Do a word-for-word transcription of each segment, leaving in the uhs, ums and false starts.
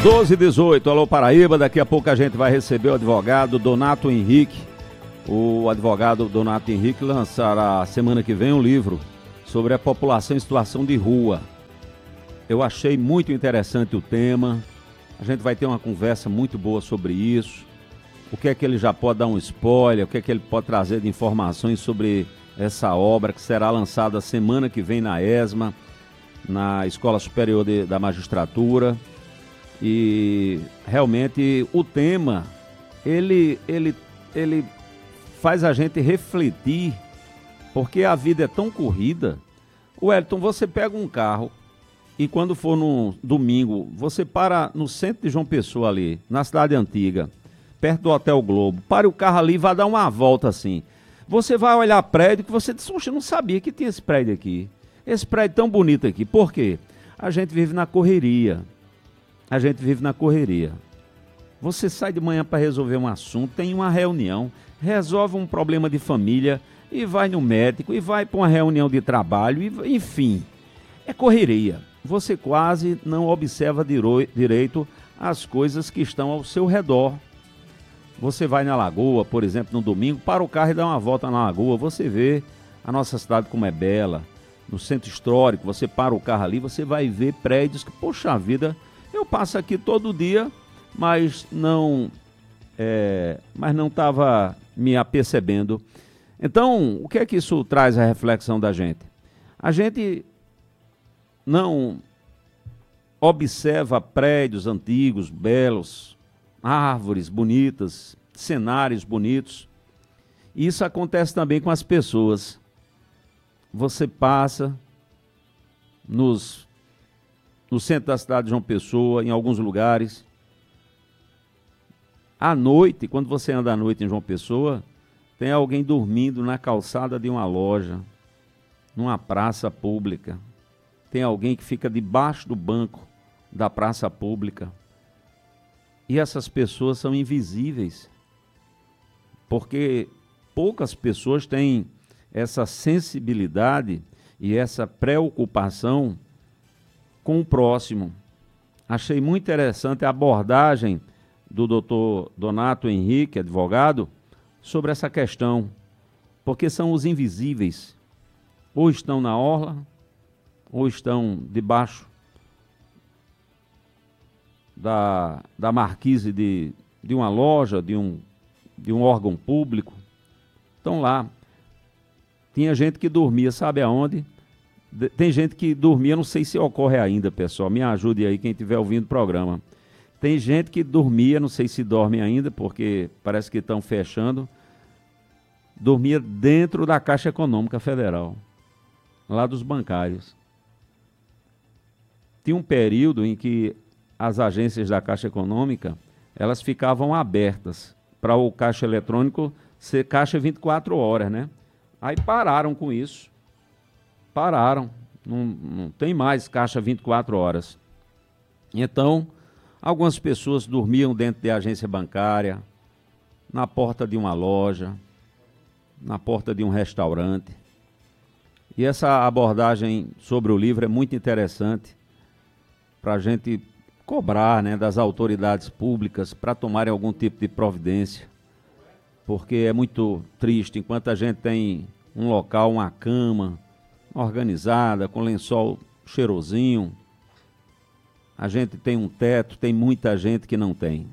doze e dezoito, alô Paraíba, daqui a pouco a gente vai receber o advogado Donato Henrique. O advogado Donato Henrique lançará semana que vem um livro sobre a população em situação de rua. Eu achei muito interessante o tema, a gente vai ter uma conversa muito boa sobre isso. O que é que ele já pode dar um spoiler, o que é que ele pode trazer de informações sobre essa obra que será lançada semana que vem na ESMA, na Escola Superior de, da Magistratura. E realmente o tema, ele, ele, ele faz a gente refletir, porque a vida é tão corrida. Wellington, você pega um carro e quando for no domingo, você para no centro de João Pessoa ali, na cidade antiga, perto do Hotel Globo, para o carro ali e vai dar uma volta assim. Você vai olhar prédio que você diz, poxa, eu não sabia que tinha esse prédio aqui. Esse prédio tão bonito aqui. Por quê? A gente vive na correria. A gente vive na correria. Você sai de manhã para resolver um assunto, tem uma reunião, resolve um problema de família e vai no médico e vai para uma reunião de trabalho, e, enfim, é correria. Você quase não observa direito as coisas que estão ao seu redor. Você vai na lagoa, por exemplo, no domingo, para o carro e dá uma volta na lagoa, você vê a nossa cidade como é bela. No centro histórico, você para o carro ali, você vai ver prédios que, poxa vida, eu passo aqui todo dia, mas não é, mas não estava me apercebendo. Então, o que é que isso traz a reflexão da gente? A gente não observa prédios antigos, belos, árvores bonitas, cenários bonitos. E isso acontece também com as pessoas. Você passa nos no centro da cidade de João Pessoa, em alguns lugares. À noite, quando você anda à noite em João Pessoa, tem alguém dormindo na calçada de uma loja, numa praça pública. Tem alguém que fica debaixo do banco da praça pública. E essas pessoas são invisíveis, porque poucas pessoas têm essa sensibilidade e essa preocupação com o próximo. Achei muito interessante a abordagem do doutor Donato Henrique, advogado, sobre essa questão, porque são os invisíveis, ou estão na orla, ou estão debaixo da, da marquise de, de uma loja, de um, de um órgão público, estão lá. Tinha gente que dormia, sabe aonde? Tem gente que dormia, não sei se ocorre ainda, pessoal, me ajude aí quem estiver ouvindo o programa. Tem gente que dormia, não sei se dorme ainda, porque parece que estão fechando, dormia dentro da Caixa Econômica Federal, lá dos bancários. Tinha um período em que as agências da Caixa Econômica, elas ficavam abertas para o caixa eletrônico ser caixa vinte e quatro horas, né? Aí pararam com isso. Pararam, não, não tem mais caixa vinte e quatro horas. Então, algumas pessoas dormiam dentro de agência bancária, na porta de uma loja, na porta de um restaurante. E essa abordagem sobre o livro é muito interessante para a gente cobrar, né, das autoridades públicas para tomarem algum tipo de providência, porque é muito triste, enquanto a gente tem um local, uma cama organizada, com lençol cheirosinho, a gente tem um teto, tem muita gente que não tem.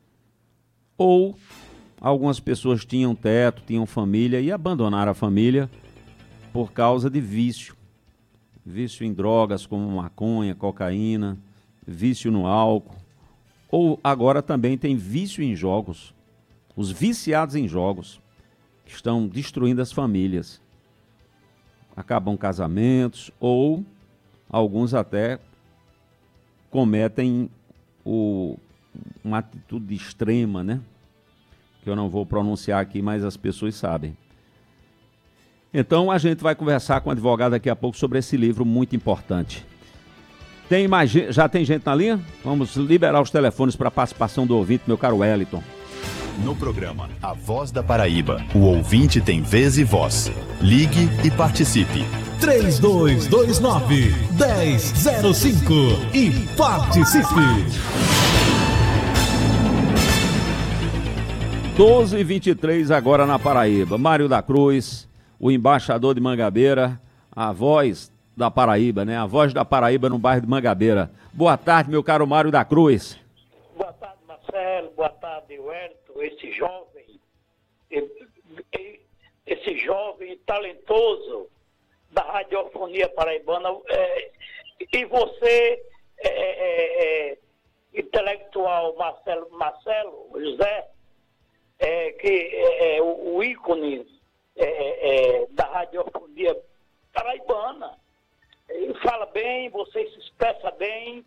Ou algumas pessoas tinham teto, tinham família e abandonaram a família por causa de vício. Vício em drogas como maconha, cocaína, vício no álcool. Ou agora também tem vício em jogos. Os viciados em jogos, que estão destruindo as famílias. Acabam casamentos, ou alguns até cometem o, uma atitude extrema, né? Que eu não vou pronunciar aqui, mas as pessoas sabem. Então a gente vai conversar com o advogado daqui a pouco sobre esse livro muito importante. Tem mais, já tem gente na linha? Vamos liberar os telefones para a participação do ouvinte, meu caro Wellington. No programa A Voz da Paraíba, o ouvinte tem vez e voz. Ligue e participe. três dois dois nove, um zero zero cinco e participe. doze e vinte e três agora na Paraíba. Mário da Cruz, o embaixador de Mangabeira, a voz da Paraíba, né? A voz da Paraíba no bairro de Mangabeira. Boa tarde, meu caro Mário da Cruz. Boa tarde, Marcelo. Boa tarde, Wellington. Esse jovem, esse jovem talentoso da radiofonia paraibana. É, e você, é, é, é, intelectual Marcelo, Marcelo José, é, que é, é o, o ícone é, é, da radiofonia paraibana. Ele fala bem, você se expressa bem,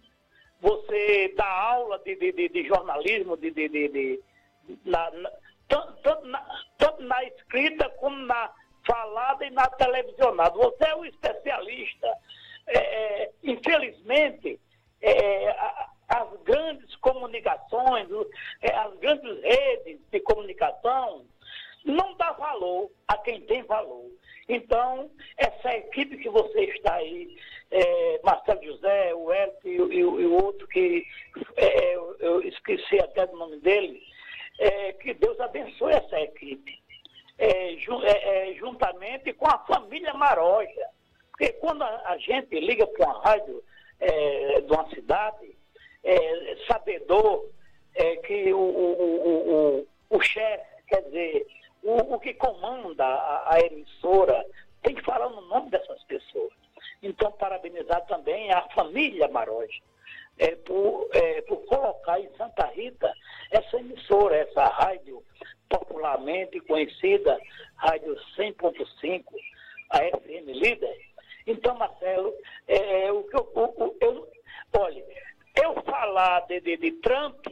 você dá aula de, de, de, de jornalismo, de, de, de, de, na, na, tanto, na, tanto na escrita como na falada e na televisionada. Você é um especialista. É, infelizmente, é, as grandes comunicações, as grandes redes de comunicação não dá valor a quem tem valor. Então, essa equipe que você está aí, é, Marcelo José, o Wellington e, e, e o outro que é, eu, eu esqueci até do nome dele, é, que Deus abençoe essa equipe, é, ju, é, é, juntamente com a família Maroja. Porque quando a, a gente liga para uma rádio é, de uma cidade, é, sabedor é, que o, o, o, o, o chefe, quer dizer, o, o que comanda a, a emissora, tem que falar no nome dessas pessoas. Então, parabenizar também a família Maroja é, por, é, por colocar em Santa Rita essa emissora, essa rádio popularmente conhecida, Rádio cem ponto cinco, a F M Líder. Então, Marcelo, é, o que eu, o, eu, olha, eu falar de, de, de Trump,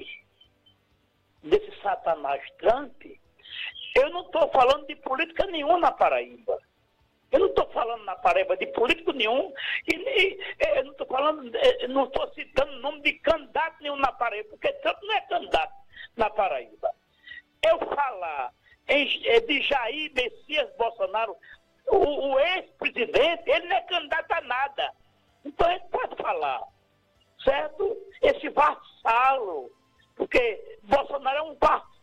desse satanás Trump, eu não estou falando de política nenhuma na Paraíba. Eu não estou falando na Paraíba de político nenhum, e nem, eu não estou falando, não estou citando o nome de candidato nenhum na Paraíba, porque Trump não é candidato na Paraíba. Eu falar em, de Jair Messias Bolsonaro, o, o ex-presidente, ele não é candidato a nada. Então ele pode falar, certo? Esse vassalo, porque Bolsonaro é um vassalo,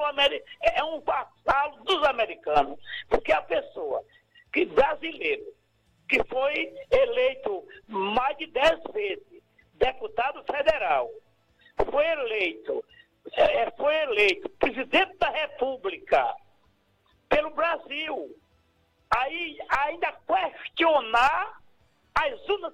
é um vassalo dos americanos, porque a pessoa que brasileiro, que foi eleito mais de dez vezes deputado federal, foi eleito, é, foi eleito presidente da República pelo Brasil, aí ainda questionar as urnas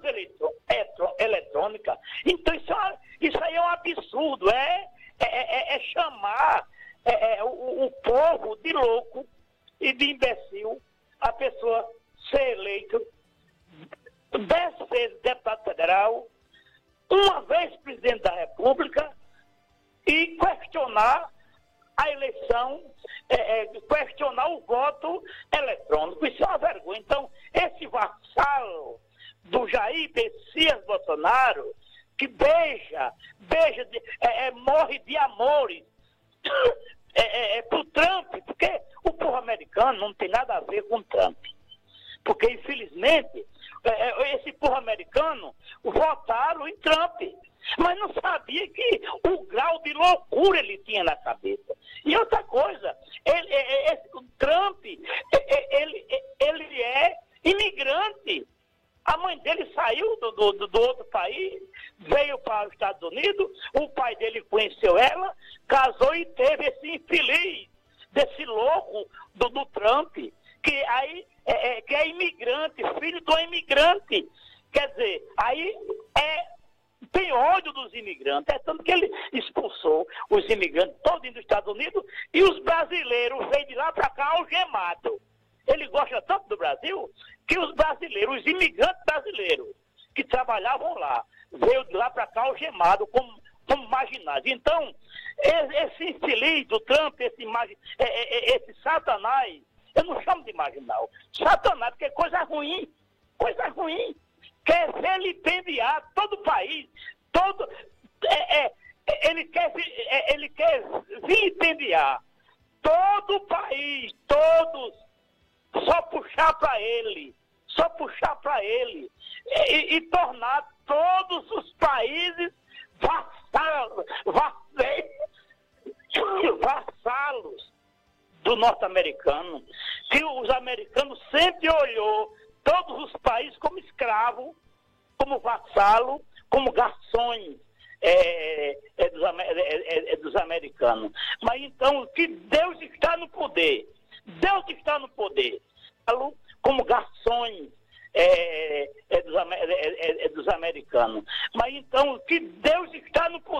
eletrônicas. Então isso, é, isso aí é um absurdo, é, é, é chamar é, é, o, o povo de louco e de imbecil, a pessoa ser eleito dez vezes deputado federal, uma vez presidente da República, e questionar a eleição, é, é, questionar o voto eletrônico. Isso é uma vergonha. Então, esse vassalo do Jair Messias Bolsonaro, que beija, beija, de, é, é, morre de amores é, é, é, pro Trump, porque o povo americano não tem nada a ver com Trump. Porque, infelizmente, é, esse povo americano votaram em Trump, mas não sabia que o grau de loucura ele tinha na cabeça. E outra coisa, ele, esse, o Trump, ele, ele é imigrante. A mãe dele saiu do, do, do outro país, veio para os Estados Unidos, o pai dele conheceu ela, casou e teve esse infeliz, desse louco do, do Trump, que aí é, é, que é imigrante, filho do imigrante. Quer dizer, aí é, tem ódio dos imigrantes, é tanto que ele expulsou os imigrantes todos dos Estados Unidos e os brasileiros veio de lá para cá algemados. Ele gosta tanto do Brasil que os brasileiros, os imigrantes brasileiros que trabalhavam lá, veio de lá para cá algemados como, como marginados. Então, esse infeliz do Trump, esse, esse satanás, eu não chamo de marginal, satanás, porque é coisa ruim, coisa ruim. Quer vilipendiar todo o país, todo, é, é, ele, quer, é, ele quer vilipendiar todo o país, todos, só puxar para ele, só puxar para ele, e, e tornar todos os países vassalos, vassalos, do norte-americano, que os americanos sempre olhou todos os países como escravo, como vassalo, como garçons é, é, dos, é, é, dos americanos. Mas então, que Deus está no poder, Deus está no poder, como garçons é, é, dos, é, é, é dos americanos. Mas então, que Deus está no poder.